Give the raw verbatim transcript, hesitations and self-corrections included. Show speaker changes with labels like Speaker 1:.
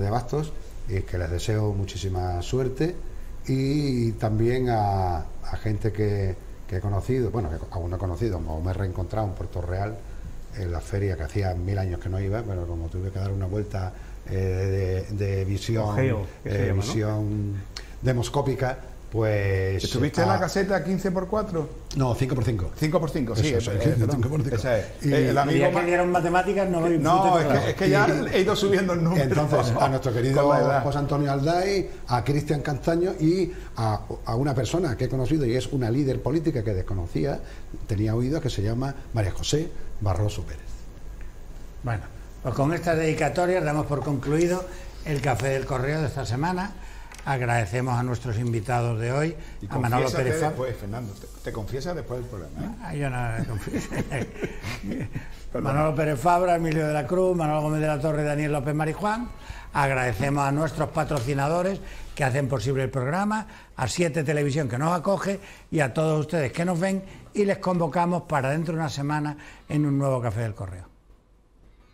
Speaker 1: de Abastos, y que les deseo muchísima suerte, y también a, a gente que, que he conocido, bueno, que aún no he conocido, o me he reencontrado en Puerto Real, en la feria que hacía mil años que no iba, pero como tuve que dar una vuelta eh, de, de visión,
Speaker 2: Ojeo, que se
Speaker 1: eh,
Speaker 2: llama,
Speaker 1: visión ¿no? demoscópica, pues...
Speaker 3: ¿Estuviste
Speaker 1: a,
Speaker 3: en la caseta quince por cuatro?
Speaker 1: No, cinco por cinco.
Speaker 3: cinco por cinco, sí.
Speaker 1: Eso,
Speaker 3: eh,
Speaker 1: eso,
Speaker 3: eh,
Speaker 1: cinco por cinco.
Speaker 3: Esa es.
Speaker 1: Y,
Speaker 3: el amigo
Speaker 2: ya
Speaker 3: Ma-
Speaker 2: que dieron matemáticas no lo
Speaker 3: No, es
Speaker 2: disfruten.
Speaker 3: que, es que ya he ido subiendo el número.
Speaker 1: Entonces, a nuestro querido
Speaker 3: Con la edad.
Speaker 1: José Antonio Alday, a Cristian Castaño y a, a una persona que he conocido y es una líder política que desconocía, tenía oído, que se llama María José Barroso Pérez.
Speaker 2: Bueno, pues con estas dedicatorias damos por concluido el Café del Correo de esta semana. Agradecemos a nuestros invitados de hoy,
Speaker 3: Y
Speaker 2: a Manolo
Speaker 3: confiésate
Speaker 2: Pérez Fabra.
Speaker 3: después, Fernando, te, te confiesas después del programa, ¿eh?
Speaker 2: Ah, yo no confieso. Manolo Pérez Fabra, Emilio de la Cruz, Manuel Gómez de la Torre, Daniel López Marijuán. Agradecemos a nuestros patrocinadores que hacen posible el programa, a Siete Televisión que nos acoge y a todos ustedes que nos ven, y les convocamos para dentro de una semana en un nuevo Café del Correo.